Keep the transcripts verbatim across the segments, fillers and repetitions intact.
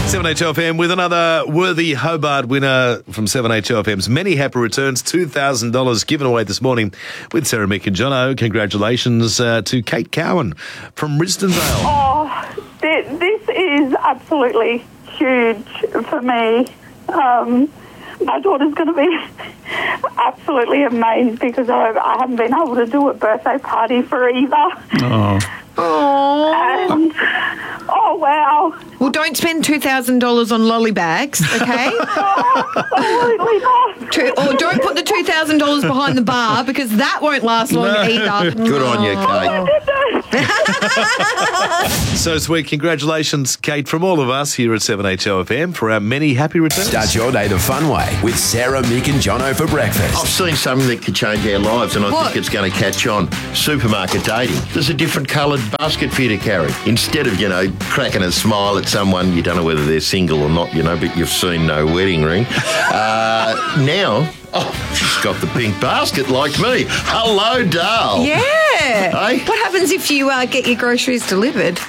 seven H O F M with another worthy Hobart winner from seven H O F M's Many Happy Returns, two thousand dollars given away this morning with Sarah, Mick and Jono. Congratulations uh, to Kate Cowan from Risdondale. Oh, th- this is absolutely huge for me. Um, my daughter's going to be absolutely amazed because I, I haven't been able to do a birthday party for either. Oh. Oh. And, oh, wow. Well, don't spend two thousand dollars on lolly bags, okay? Absolutely not. Two, or don't put the two thousand dollars behind the bar because that won't last long No. either. Good on you, Kate. So sweet. Congratulations, Kate, from all of us here at seven H O F M for our Many Happy Returns. Start your day the fun way with Sarah, Mick and Jono for breakfast. I've seen something that could change our lives, and I What? think it's going to catch on. Supermarket dating. There's a different coloured basket for you to carry. Instead of, you know, cracking a smile at someone, you don't know whether they're single or not, you know, but you've seen no wedding ring. Uh, now, oh, she's got the pink basket like me. Hello, Dale. Yeah. Hey? What happens if you uh, get your groceries delivered?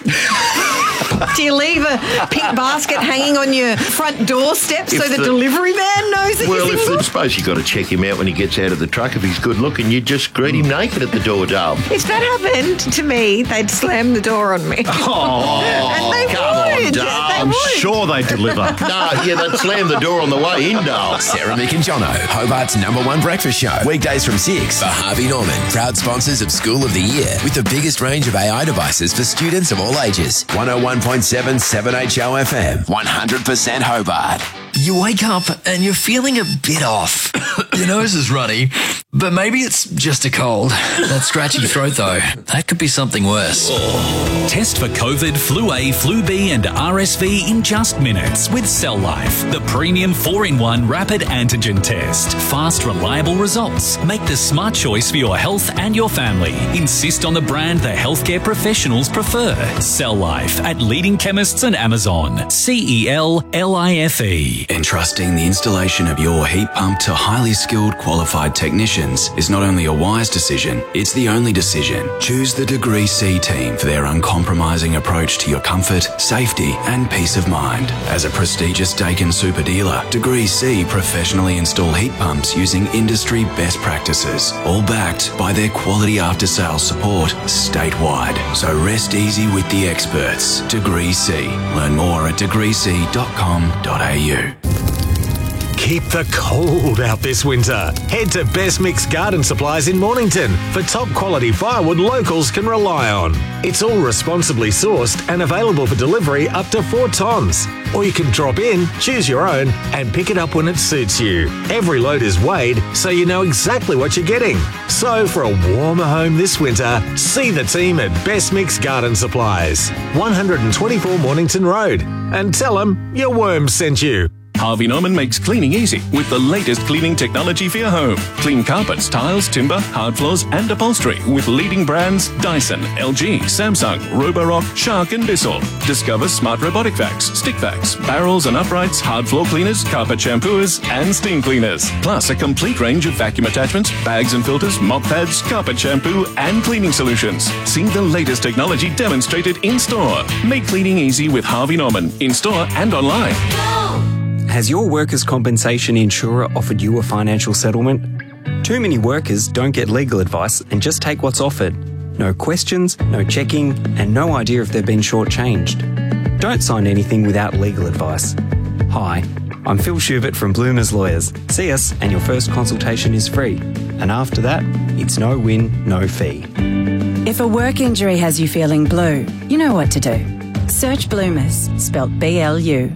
Do you leave a pink basket hanging on your front doorstep so If the, the- delivery man knows that Well, you're if single? I suppose you've got to check him out when he gets out of the truck. If he's good looking, you just greet him naked at the door, Dale. If that happened to me, they'd slam the door on me. Oh, and they come on, would. Dale. They I'm would. sure they deliver. No, yeah, they'd slam the door on the way in, Dale. Sarah, Mick and Jono, Hobart's number one breakfast show. Weekdays from six for Harvey Norman, proud sponsors of School of the Year with the biggest range of A I devices for students of all ages. one oh one point seven seven H O F M, one hundred percent Hobart. You wake up and you're feeling a bit off. Your nose is runny, but maybe it's just a cold. That scratchy throat, though, that could be something worse. Test for COVID, Flu A, Flu B and R S V in just minutes with Cell Life, the premium four in one rapid antigen test. Fast, reliable results. Make the smart choice for your health and your family. Insist on the brand the healthcare professionals prefer. Cell Life at leading chemists and Amazon. C E L L I F E. Entrusting the installation of your heat pump to highly skilled, qualified technicians is not only a wise decision, it's the only decision. Choose the Degree C team for their uncompromising approach to your comfort, safety and peace of mind. As a prestigious Dakin super dealer, Degree C professionally install heat pumps using industry best practices, all backed by their quality after-sales support statewide. So rest easy with the experts. Degree C. Learn more at degree c dot com dot a u. Keep the cold out this winter. Head to Best Mix Garden Supplies in Mornington for top quality firewood locals can rely on. It's all responsibly sourced and available for delivery up to four tonnes. Or you can drop in, choose your own and pick it up when it suits you. Every load is weighed so you know exactly what you're getting. So for a warmer home this winter, see the team at Best Mix Garden Supplies, one twenty-four Mornington Road, and tell them your worm sent you. Harvey Norman makes cleaning easy with the latest cleaning technology for your home. Clean carpets, tiles, timber, hard floors and upholstery with leading brands Dyson, L G, Samsung, Roborock, Shark and Bissell. Discover smart robotic vacs, stick vacs, barrels and uprights, hard floor cleaners, carpet shampooers and steam cleaners. Plus a complete range of vacuum attachments, bags and filters, mop pads, carpet shampoo and cleaning solutions. See the latest technology demonstrated in store. Make cleaning easy with Harvey Norman in store and online. Has your workers' compensation insurer offered you a financial settlement? Too many workers don't get legal advice and just take what's offered. No questions, no checking, and no idea if they've been shortchanged. Don't sign anything without legal advice. Hi, I'm Phil Schubert from Bloomers Lawyers. See us and your first consultation is free. And after that, it's no win, no fee. If a work injury has you feeling blue, you know what to do. Search Bloomers, spelt B L U.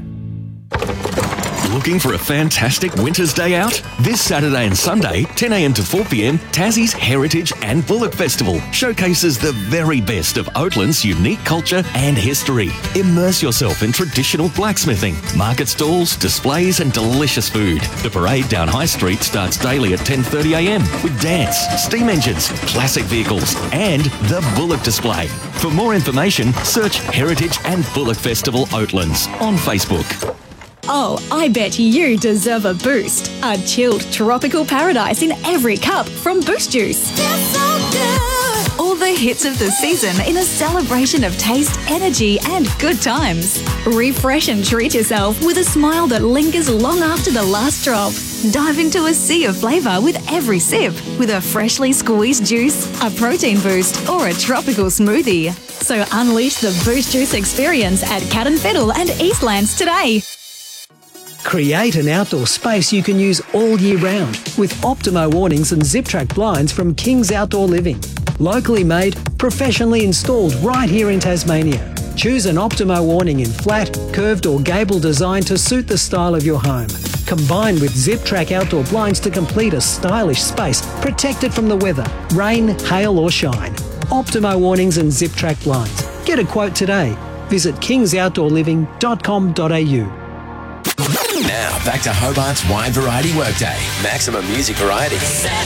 Looking for a fantastic winter's day out? This Saturday and Sunday, ten a m to four p m, Tassie's Heritage and Bullock Festival showcases the very best of Oatland's unique culture and history. Immerse yourself in traditional blacksmithing, market stalls, displays and delicious food. The parade down High Street starts daily at ten thirty a m with dance, steam engines, classic vehicles and the Bullock display. For more information, search Heritage and Bullock Festival Oatlands on Facebook. Oh, I bet you deserve a boost. A chilled tropical paradise in every cup from Boost Juice. All the hits of the season in a celebration of taste, energy, and good times. Refresh and treat yourself with a smile that lingers long after the last drop. Dive into a sea of flavour with every sip, with a freshly squeezed juice, a protein boost, or a tropical smoothie. So unleash the Boost Juice experience at Cat and Fiddle and Eastlands today. Create an outdoor space you can use all year round with Optimo awnings and Zip Track blinds from King's Outdoor Living. Locally made, professionally installed right here in Tasmania. Choose an Optimo awning in flat, curved or gable design to suit the style of your home. Combine with Zip Track outdoor blinds to complete a stylish space protected from the weather, rain, hail or shine. Optimo awnings and Zip Track blinds. Get a quote today. Visit kings outdoor living dot com dot a u. Now, back to Hobart's wide variety workday. Maximum music variety.